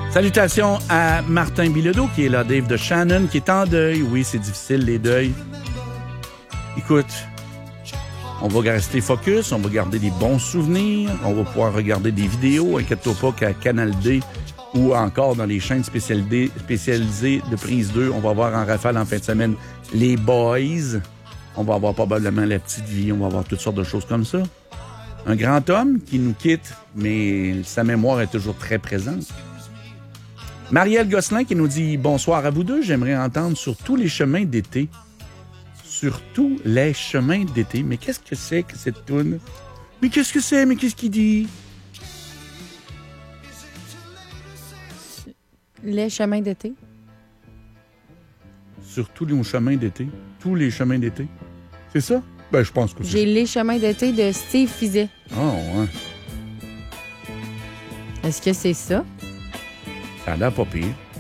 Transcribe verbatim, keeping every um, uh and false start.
Salutations à Martin Bilodeau qui est là, Dave de Shannon qui est en deuil. Oui, c'est difficile les deuils. Écoute, on va rester focus, on va garder des bons souvenirs, on va pouvoir regarder des vidéos, inquiète-toi pas qu'à Canal D ou encore dans les chaînes spécialisées, spécialisées de Prise deux, on va avoir en rafale en fin de semaine les Boys, on va avoir probablement La Petite Vie, on va avoir toutes sortes de choses comme ça. Un grand homme qui nous quitte, mais sa mémoire est toujours très présente. Marielle Gosselin qui nous dit « Bonsoir à vous deux, j'aimerais entendre sur tous les chemins d'été. » Sur tous les chemins d'été. Mais qu'est-ce que c'est que cette toune? Mais qu'est-ce que c'est? Mais qu'est-ce qu'il dit? Les chemins d'été. Sur tous les chemins d'été. Tous les chemins d'été. C'est ça? Ben, je pense que c'est J'ai ça. Les chemins d'été de Steve Fizet. Oh, ouais. Est-ce que c'est ça? Ça a l'air pas pire.